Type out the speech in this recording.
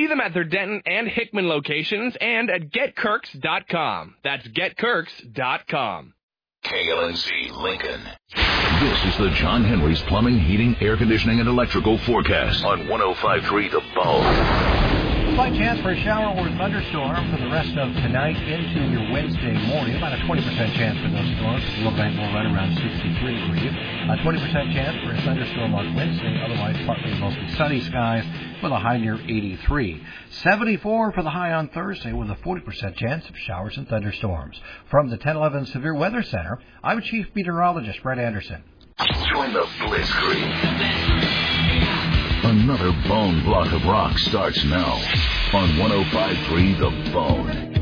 them at their Denton and Hickman locations and at GetKirks.com. That's GetKirks.com. KLNC Lincoln. This is the John Henry's Plumbing, Heating, Air Conditioning, and Electrical forecast on 105.3 The Bone. Slight chance for a shower or thunderstorm for the rest of tonight into your Wednesday morning. About a 20% chance for those storms. The low bank will run around 63 degrees. A 20% chance for a thunderstorm on Wednesday. Otherwise, partly mostly sunny skies with a high near 83. 74 for the high on Thursday with a 40% chance of showers and thunderstorms. From the 1011 Severe Weather Center, I'm Chief Meteorologist Brett Anderson. Join the Blitzkrieg. Another Bone block of rock starts now on 105.3 The Bone.